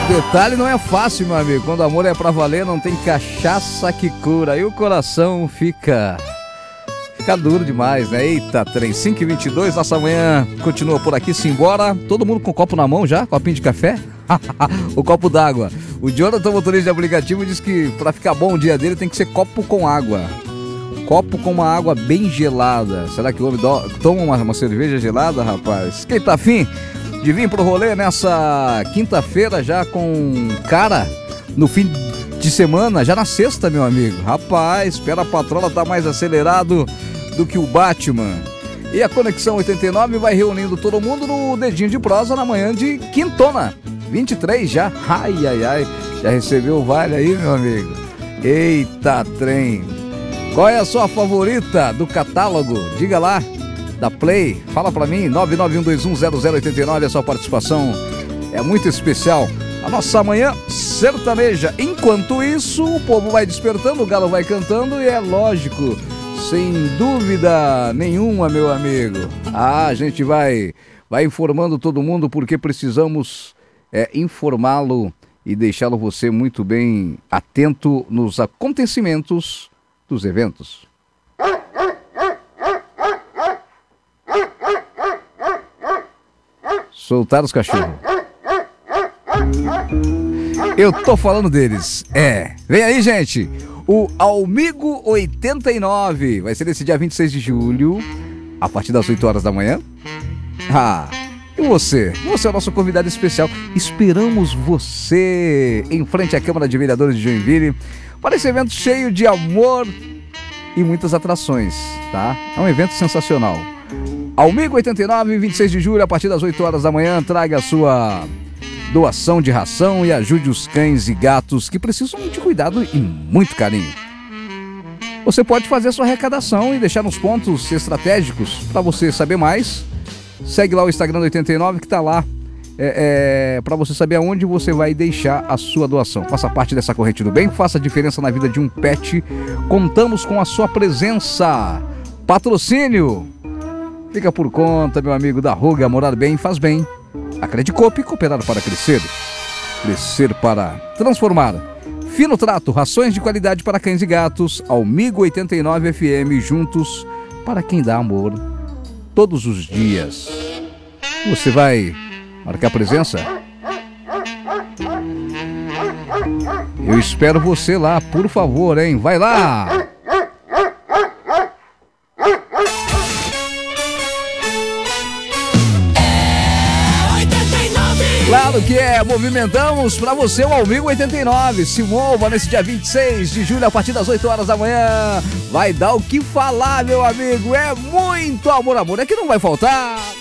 detalhe não é fácil, meu amigo. Quando o amor é pra valer, não tem cachaça que cura. E o coração fica duro demais, né? Eita, 5h22, nossa manhã continua por aqui, simbora. Todo mundo com copo na mão já? Copinho de café? O copo d'água. O Jonathan, motorista de aplicativo, diz que pra ficar bom o dia dele tem que ser copo com água. Copo com uma água bem gelada. Será que o homem toma uma cerveja gelada, rapaz? Quem tá afim de vir pro rolê nessa quinta-feira já com cara no fim de semana, já na sexta, meu amigo? Rapaz, espera a patrola tá mais acelerado do que o Batman. E a Conexão 89 vai reunindo todo mundo no Dedinho de Prosa na manhã de quintona. 23 já. Ai, ai, ai. Já recebeu o vale aí, meu amigo? Eita, trem. Qual é a sua favorita do catálogo? Diga lá, da Play. Fala pra mim, 991210089. A sua participação é muito especial. A nossa manhã sertaneja. Enquanto isso, o povo vai despertando, o galo vai cantando e é lógico, sem dúvida nenhuma, meu amigo. A gente vai informando todo mundo porque precisamos informá-lo e deixá-lo você muito bem atento nos acontecimentos dos eventos. Soltar os cachorros. Eu tô falando deles. Vem aí, gente. O Almigo 89 vai ser esse dia 26 de julho, a partir das 8 horas da manhã. E você? Você é o nosso convidado especial. Esperamos você em frente à Câmara de Vereadores de Joinville para esse evento cheio de amor e muitas atrações, tá? É um evento sensacional. Almigo 89, 26 de julho, a partir das 8 horas da manhã, traga a sua doação de ração e ajude os cães e gatos que precisam de cuidado e muito carinho. Você pode fazer a sua arrecadação e deixar nos pontos estratégicos. Para você saber mais, segue lá o Instagram do 89 que tá lá para você saber aonde você vai deixar a sua doação. Faça parte dessa corrente do bem, faça a diferença na vida de um pet. Contamos com a sua presença. Patrocínio fica por conta, meu amigo, da Ruga. Morar bem faz bem. A Credicop, cooperar para crescer. Crescer para transformar. Fino Trato, rações de qualidade para cães e gatos. Almigo 89 FM, juntos para quem dá amor todos os dias. Você vai marcar presença? Eu espero você lá, por favor, hein? Vai lá! Claro que movimentamos pra você o Almigo 89. Se mova nesse dia 26 de julho, a partir das 8 horas da manhã. Vai dar o que falar, meu amigo. É muito amor, é que não vai faltar.